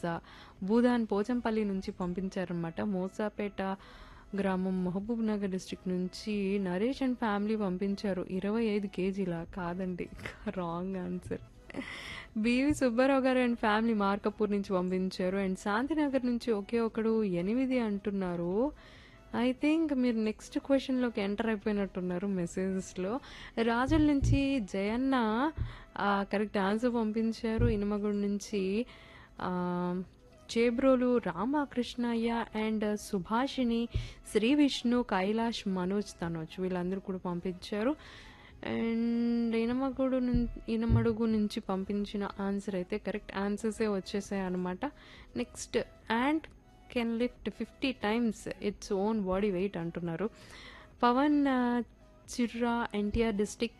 భూదాన్ పోచంపల్లి నుంచి పంపించారనమాట. మోసాపేట గ్రామం మహబూబ్ నగర్ డిస్ట్రిక్ట్ నుంచి నరేష్ అండ్ ఫ్యామిలీ పంపించారు. 25 కేజీలా కాదండి, రాంగ్ ఆన్సర్. బివి సుబ్బారావు గారు అండ్ ఫ్యామిలీ మార్కపూర్ నుంచి పంపించారు. అండ్ శాంతినగర్ నుంచి ఒకే ఒకడు 8 అంటున్నారు. ఐ థింక్ మీరు నెక్స్ట్ క్వశ్చన్లోకి ఎంటర్ అయిపోయినట్టున్నారు మెసేజెస్లో. రాజుల నుంచి జయన్న కరెక్ట్ ఆన్సర్ పంపించారు. ఇనుమగుడి నుంచి ఆ, చేబ్రోలు రామకృష్ణయ్య అండ్ సుభాషిణి, శ్రీ విష్ణు, కైలాష్, మనోజ్, తనోజ్ వీళ్ళందరూ కూడా పంపించారు. అండ్ ఇనమడుగు నుంచి పంపించిన ఆన్సర్ అయితే కరెక్ట్ ఆన్సర్సే వచ్చేసాయి అనమాట. Next, and can lift 50 times its own body weight అంటున్నారు. పవన్ చిర్రా, ఎన్టీఆర్ డిస్టిక్,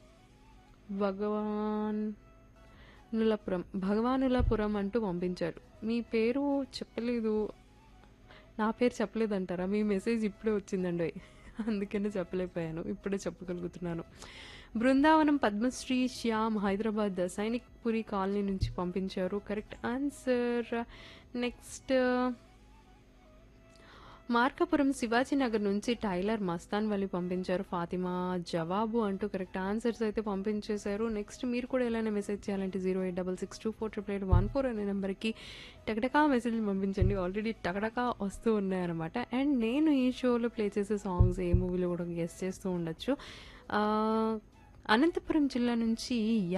భగవానులపురం అంటూ పంపించారు. మీ పేరు చెప్పలేదు, నా పేరు చెప్పలేదు అంటారా? మీ మెసేజ్ ఇప్పుడే వచ్చిందండి, అందుకనే చెప్పలేకపోయాను, ఇప్పుడే చెప్పగలుగుతున్నాను. బృందావనం పద్మశ్రీ శ్యామ్ హైదరాబాద్ సైనిక్ పురి కాలనీ నుంచి పంపించారు. Correct answer. Next, Markapuram Shivaji Nagar నుంచి టైలర్ మస్తాన్ వల్లి పంపించారు. ఫాతిమా జవాబు అంటూ కరెక్ట్ ఆన్సర్స్ అయితే పంపించేశారు. నెక్స్ట్, మీరు కూడా ఎలానే మెసేజ్ చేయాలంటే 08662488814 అనే నెంబర్కి టకటకా మెసేజ్ పంపించండి. ఆల్రెడీ టకటకా వస్తూ ఉన్నాయన్నమాట. అండ్ నేను ఈ షోలో ప్లే చేసే సాంగ్స్ ఏ మూవీలో కూడా గెస్ట్ చేస్తూ ఉండొచ్చు. అనంతపురం జిల్లా నుంచి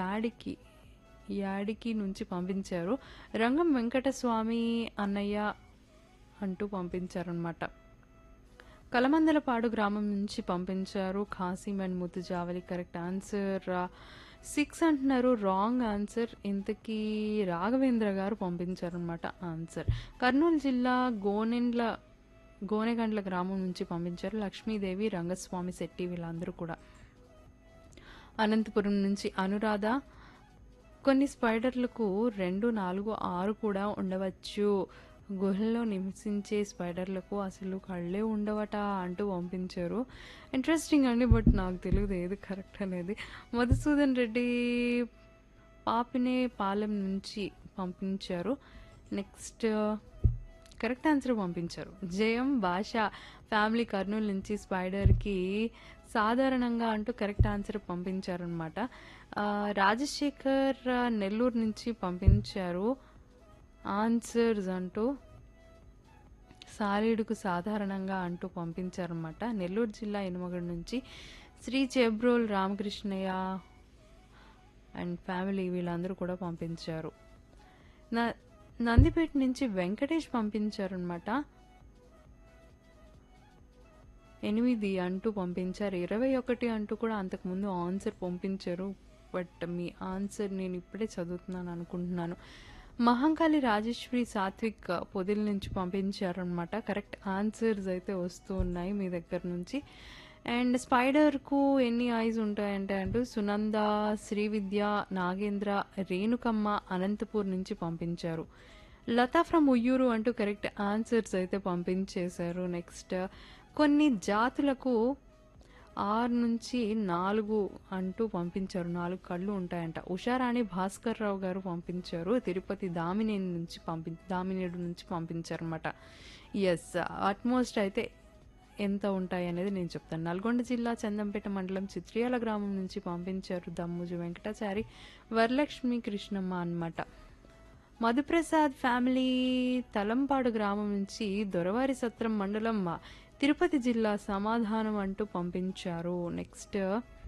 యాడికి నుంచి పంపించారు. రంగం వెంకటస్వామి అన్నయ్య అంటూ పంపించారనమాట. కలమందలపాడు గ్రామం నుంచి పంపించారు. Qasim and Mutujavali correct answer. 6 అంటున్నారు, రాంగ్ ఆన్సర్. ఇంతకీ రాఘవేంద్ర గారు పంపించారనమాట ఆన్సర్. కర్నూలు జిల్లా గోనెగండ్ల గ్రామం నుంచి పంపించారు. లక్ష్మీదేవి, రంగస్వామి శెట్టి వీళ్ళందరూ కూడా. అనంతపురం నుంచి అనురాధ, కొన్ని స్పైడర్లకు 2, 4, 6 కూడా ఉండవచ్చు. గుహల్లో నివసించే స్పైడర్లకు అసలు కళ్ళే ఉండవట అంటూ పంపించారు. ఇంట్రెస్టింగ్ అండి, బట్ నాకు తెలియదు ఏది కరెక్ట్ అనేది. మధుసూదన్ రెడ్డి పాపినే పాలెం నుంచి పంపించారు. నెక్స్ట్, కరెక్ట్ ఆన్సర్ పంపించారు. జయం భాష ఫ్యామిలీ కర్నూలు నుంచి స్పైడర్కి సాధారణంగా అంటూ కరెక్ట్ ఆన్సర్ పంపించారనమాట. రాజశేఖర్ నెల్లూరు నుంచి పంపించారు ఆన్సర్స్ అంటూ, సాలీడుకు సాధారణంగా అంటూ పంపించారనమాట. నెల్లూరు జిల్లా ఇనుమగడ్ నుంచి శ్రీ చెబ్రోల్ రామకృష్ణయ్య అండ్ ఫ్యామిలీ వీళ్ళందరూ కూడా పంపించారు. నందిపేట నుంచి వెంకటేష్ పంపించారనమాట. 8 అంటూ పంపించారు. 21 అంటూ కూడా అంతకుముందు ఆన్సర్ పంపించారు. బట్ మీ ఆన్సర్ నేను ఇప్పుడే చదువుతున్నాను అనుకుంటున్నాను. మహంకాళి రాజేశ్వరి సాత్విక్ పొదిల నుంచి పంపించారనమాట. కరెక్ట్ ఆన్సర్స్ అయితే వస్తూ ఉన్నాయి మీ దగ్గర నుంచి. అండ్ స్పైడర్కు ఎన్ని ఐస్ ఉంటాయంటే అంటూ సునంద, శ్రీవిద్య, నాగేంద్ర, రేణుకమ్మ అనంతపూర్ నుంచి పంపించారు. లతా ఫ్రమ్ ఉయ్యూరు అంటూ కరెక్ట్ ఆన్సర్స్ అయితే పంపించేశారు. నెక్స్ట్, కొన్ని జాతులకు 6 నుంచి 4 అంటూ పంపించారు. 4 కళ్ళు ఉంటాయంట. ఉషారాణి భాస్కర్ రావు గారు పంపించారు. తిరుపతి దామినేడు నుంచి పంపించారనమాట. ఎస్, అట్మోస్ట్ అయితే ఎంత ఉంటాయి అనేది నేను చెప్తాను. నల్గొండ జిల్లా చందంపేట మండలం చిత్రియాల గ్రామం నుంచి పంపించారు. దమ్ముజు వెంకటాచారి, వరలక్ష్మి, కృష్ణమ్మ అన్నమాట. మధుప్రసాద్ ఫ్యామిలీ తలంపాడు గ్రామం నుంచి దొరవారి సత్రం మండలం తిరుపతి జిల్లా సమాధానం అంటూ పంపించారు. నెక్స్ట్,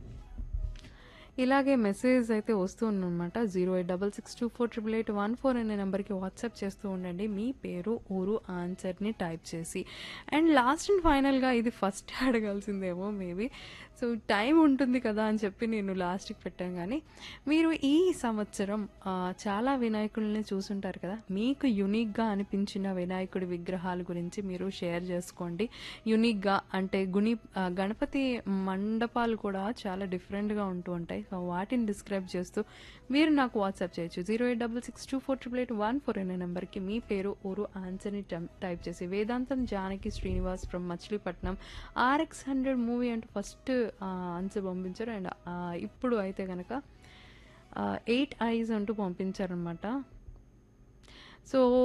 ఇలాగే మెసేజ్ అయితే వస్తూ ఉందన్నమాట. 08662488814 అనే నెంబర్కి వాట్సాప్ చేస్తూ ఉండండి మీ పేరు, ఊరు, ఆన్సర్ని టైప్ చేసి. అండ్ లాస్ట్ అండ్ ఫైనల్గా ఇది ఫస్ట్ అడగాల్సిందేమో మేబీ, సో టైం ఉంటుంది కదా అని చెప్పి నేను లాస్ట్కి పెట్టాను. కానీ మీరు ఈ సంవత్సరం చాలా వినాయకుల్ని చూసుంటారు కదా, మీకు యునిక్గా అనిపించిన వినాయకుడి విగ్రహాల గురించి మీరు షేర్ చేసుకోండి. యునిక్గా అంటే గణపతి మండపాలు కూడా చాలా డిఫరెంట్గా ఉంటూ ఉంటాయి. సో వాటిని డిస్క్రైబ్ చేస్తూ మీరు నాకు వాట్సాప్ చేయొచ్చు. 08662488814 అనే నెంబర్కి మీ పేరు, ఊరు, ఆన్సర్ని టైప్ చేసి. వేదాంతం Janaki Srinivas from Machilipatnam RX100 movie అంటూ ఫస్ట్ ఆన్సర్ పంపించారు. అండ్ ఇప్పుడు అయితే కనుక 8 ఐస్ అంటూ పంపించారనమాట. సో